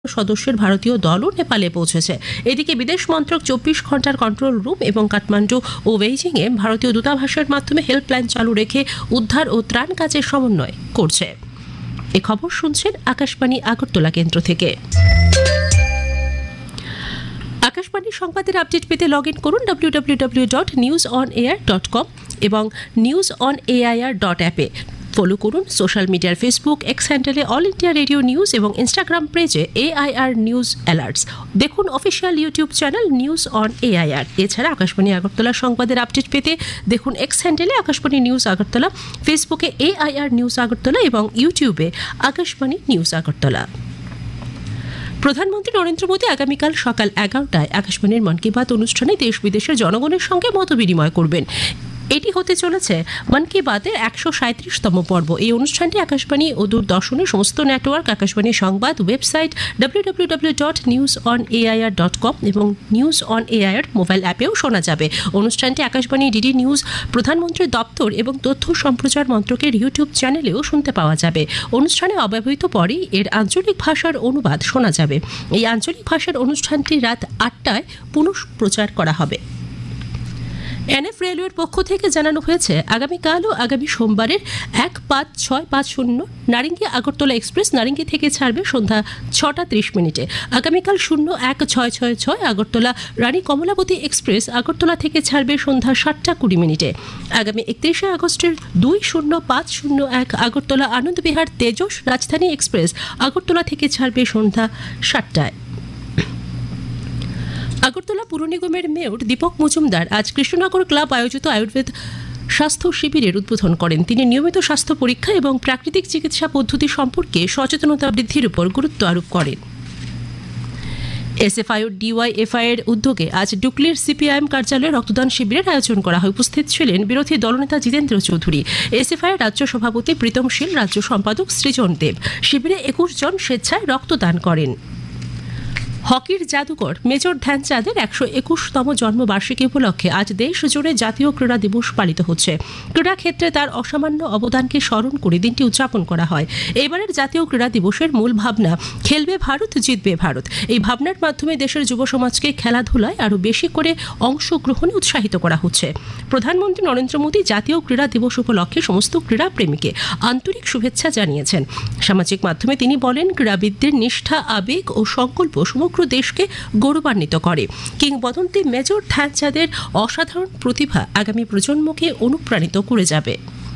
সদস্যের ভারতীয় দলও নেপালে পৌঁছেছে। এদিকে বিদেশ মন্ত্রক 24 ঘন্টার কন্ট্রোল রুম এবং কাঠমান্ডু ও বেইজিংয়ে ভারতীয় দূতাবাসের মাধ্যমে হেল্পলাইন চালু রেখে উদ্ধার ও ত্রাণ কাজে সমন্বয় করছে। এ খবর শুনছেন আকাশবাণী আগরতলা কেন্দ্র থেকে। আকাশবাণীর সংবাদের আপডেট পেতে লগ ইন করুন www.newsonair.com এবং newsonair.app-এ। ফলো করুন সোশ্যাল মিডিয়ার ফেসবুক এক্স হ্যান্ডেলে অল ইন্ডিয়া রেডিও নিউজ এবং ইনস্টাগ্রাম পেজে AIR নিউজ অ্যালার্টস। দেখুন official YouTube channel news on AIR। এছাড়া আকাশবাণী আগরতলা সংবাদের আপডেট পেতে দেখুন এক্স হ্যান্ডেলে আকাশবাণী নিউজ আগরতলা, ফেসবুকে AIR নিউজ আগরতলা এবং ইউটিউবে আকাশবাণী নিউজ আগরতলা। প্রধানমন্ত্রী নরেন্দ্র মোদী আগামীকাল সকাল 11টায় আকাশবাণীর মন কি বাত অনুষ্ঠানে দেশ বিদেশের জনগণের সঙ্গে মত বিনিময় করবেন। এটি হতে চলেছে মন কি বাতের 137তম পর্ব। এই অনুষ্ঠানটি আকাশবাণী ও দূরদর্শনের সমস্ত নেটওয়ার্ক, আকাশবাণী সংবাদ ওয়েবসাইট www.newsonair.com এবং নিউজ অন এআইআর মোবাইল অ্যাপেও শোনা যাবে। অনুষ্ঠানটি আকাশবাণী ডিডি নিউজ, প্রধানমন্ত্রীর দপ্তর এবং তথ্য সম্প্রচার মন্ত্রকের ইউটিউব চ্যানেলেও শুনতে পাওয়া যাবে। অনুষ্ঠানে অব্যবহৃত পরেই এর আঞ্চলিক ভাষার অনুবাদ শোনা যাবে। এই আঞ্চলিক ভাষার অনুষ্ঠানটি রাত 8টায় পুনঃ প্রচার করা হবে। NF রেলওয়ের পক্ষ থেকে জানানো হয়েছে, আগামীকাল ও আগামী সোমবারের 1-5-6-5-0 নারিঙ্গি আগরতলা এক্সপ্রেস নারিঙ্গি থেকে ছাড়বে সন্ধ্যা 6:30। আগামীকাল 01-6-6-6 আগরতলা রানী কমলাবতী এক্সপ্রেস আগরতলা থেকে ছাড়বে সন্ধ্যা 7:20। আগামী 31শে আগস্টের 2-05-01 আগরতলা আনন্দবিহার তেজস রাজধানী এক্সপ্রেস আগরতলা থেকে ছাড়বে সন্ধ্যা 7টায়। আগরতলা পুর নিগমের মেয়র দীপক মজুমদার আজ কৃষ্ণনগর ক্লাব আয়োজিত আয়ুর্বেদ স্বাস্থ্য শিবিরের উদ্বোধন করেন। তিনি নিয়মিত স্বাস্থ্য পরীক্ষা এবং প্রাকৃতিক চিকিৎসা পদ্ধতি সম্পর্কে সচেতনতা বৃদ্ধির উপর গুরুত্ব আরোপ করেন। SFI ও DYFI এর উদ্যোগে আজ ডুকলির CPIM কার্যালয়ে রক্তদান শিবিরের আয়োজন করা হয়। উপস্থিত ছিলেন বিরোধী দলনেতা জিতেন্দ্র চৌধুরী, SFI রাজ্য সভাপতি প্রীতম শীল, রাজ্য সম্পাদক সৃজন দেব। শিবিরে 21 জন স্বেচ্ছায় রক্তদান করেন। হকির জাদুকর মেজর ধ্যানচাঁদের 121তম জন্মবার্ষিকী উপলক্ষে আজ দেশ জুড়ে জাতীয় ক্রীড়া দিবস পালিত হচ্ছে। ক্রীড়া ক্ষেত্রে তার অসামান্য অবদানকে স্মরণ করে দিনটি উদযাপন করা হয়। এবারের জাতীয় ক্রীড়া দিবসের মূল ভাবনা খেলবে ভারত, জিতবে ভারত। এই ভাবনার মাধ্যমে দেশের যুব সমাজকে খেলাধুলায় আরও বেশি করে অংশগ্রহণে উৎসাহিত করা হচ্ছে। প্রধানমন্ত্রী নরেন্দ্র মোদী জাতীয় ক্রীড়া দিবস উপলক্ষে সমস্ত ক্রীড়া প্রেমীকে আন্তরিক শুভেচ্ছা জানিয়েছেন। সামাজিক মাধ্যমে তিনি বলেন, ক্রীড়াবিদদের নিষ্ঠা, আবেগ ও সংকল্প সমগ্র দেশকে গৌরবান্বিত করে। কিংবদন্তি মেজর ধ্যানচাঁদের অসাধারণ প্রতিভা আগামী প্রজন্মকে অনুপ্রাণিত করে যাবে।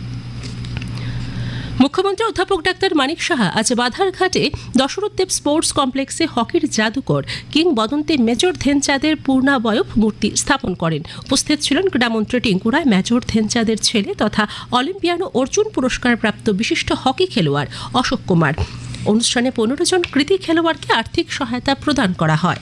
মুখ্যমন্ত্রী অধ্যাপক ডাক্তার মানিক সাহা আজ বাধারঘাটে দশরথ দেব স্পোর্টস কমপ্লেক্সে হকির জাদুকর কিংবদন্তি মেজর ধ্যানচাঁদের পূর্ণাবয়ব মূর্তি স্থাপন করেন। উপস্থিত ছিলেন ক্রীড়ামন্ত্রী টিঙ্কু রায়, মেজর ধ্যানচাঁদের ছেলে তথা অলিম্পিয়ান ও অর্জুন পুরস্কার প্রাপ্ত বিশিষ্ট হকি খেলোয়াড় অশোক কুমার। অনুষ্ঠানে 15 জন কৃতি খেলোয়াড়কে আর্থিক সহায়তা প্রদান করা হয়।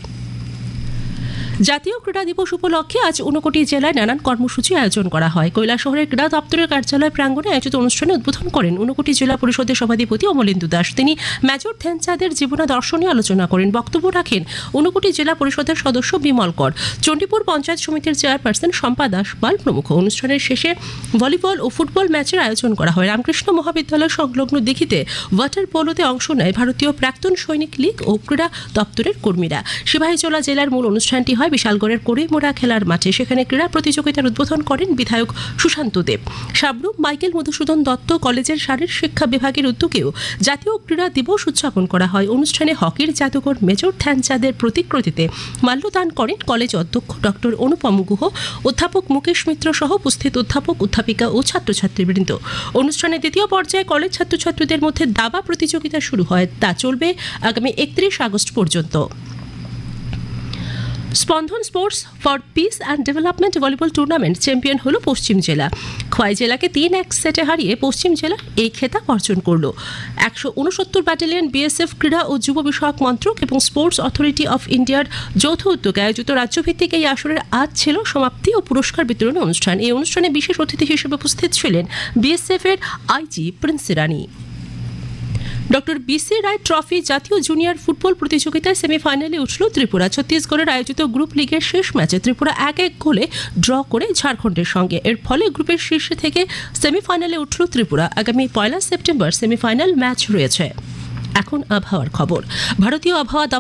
জাতীয় ক্রীড়া দিবস উপলক্ষে আজ 59 জেলায় নানান কর্মসূচি আয়োজন করা হয়। কৈলাসহরের ক্রীড়া দপ্তরের কার্যালয় প্রাঙ্গণে আয়োজিত অনুষ্ঠানে উদ্বোধন করেন 59 জেলা পরিষদের সভাধিপতি অমলেন্দু দাস। তিনি মেজর ধ্যানচাঁদের জীবনাদর্শ নিয়ে আলোচনা করেন। বক্তব্য রাখেন 59 জেলা পরিষদের সদস্য বিমল কর, চণ্ডীপুর পঞ্চায়েত সমিতির চেয়ারপারসন শম্পা দাস পাল প্রমুখ। অনুষ্ঠানের শেষে ভলিবল ও ফুটবল ম্যাচের আয়োজন করা হয়। রামকৃষ্ণ মহাবিদ্যালয় সংলগ্ন দিঘিতে ওয়াটার পোলোতে অংশ নেয় ভারতীয় প্রাক্তন সৈনিক লীগ ও ক্রীড়া দপ্তরের কর্মীরা। সিপাহীজলা জেলার মূল অনুষ্ঠানটি হয় বিশালগড়ের কড়ইমোড়া খেলার মাঠে। সেখানে ক্রীড়া প্রতিযোগিতার উদ্বোধন করেন বিধায়ক সুশান্ত দেব। সাবরুম মাইকেল মধুসূদন দত্ত কলেজের শারীর শিক্ষা বিভাগের উদ্যোগেও জাতীয় ক্রীড়া দিবস উদযাপন করা হয়। অনুষ্ঠানে হকির জাদুকর মেজর ধ্যানচাঁদের প্রতিকৃতিতে মাল্যদান করেন কলেজ অধ্যক্ষ ডক্টর অনুপম গুহ, অধ্যাপক মুকেশ মিত্র সহ উপস্থিত অধ্যাপক, অধ্যাপিকা ও ছাত্রছাত্রীবৃন্দ। অনুষ্ঠানে দ্বিতীয় পর্যায়ে কলেজ ছাত্রছাত্রীদের মধ্যে দাবা প্রতিযোগিতা শুরু হয়। তা চলবে আগামী 31 আগস্ট পর্যন্ত। স্পন্দন sports for piece and development volleyball tournament champion হল পশ্চিম জেলা। খোয়াই জেলাকে 3-1 সেটে হারিয়ে পশ্চিম জেলা এই খেতাব অর্জন করল। 169 ব্যাটালিয়ন BSF ক্রীড়া ও যুব বিষয়ক মন্ত্রক এবং স্পোর্টস অথরিটি অফ ইন্ডিয়ার যৌথ উদ্যোগে আয়োজিত রাজ্যভিত্তিক এই আসরের আজ ছিল সমাপ্তি ও পুরস্কার বিতরণী অনুষ্ঠান। এই অনুষ্ঠানে বিশেষ অতিথি হিসেবে উপস্থিত ছিলেন BSF এর IG প্রিন্স রানী। ডক্টর BC রায় ট্রফি জাতীয় জুনিয়র ফুটবল প্রতিযোগিতায় সেমিফাইনালে উঠল ত্রিপুরা। ছত্তিশগড়ের আয়োজিত গ্রুপ লিগের শেষ ম্যাচে ত্রিপুরা 1-1 গোলে ড্র করে ঝাড়খণ্ডের সঙ্গে। এর ফলে গ্রুপের শীর্ষে থেকে সেমিফাইনালে উঠল ত্রিপুরা। আগামী 1 সেপ্টেম্বর সেমিফাইনাল ম্যাচ রয়েছে। এখন আবহাওয়ার খবর। ভারতীয় আবহাওয়া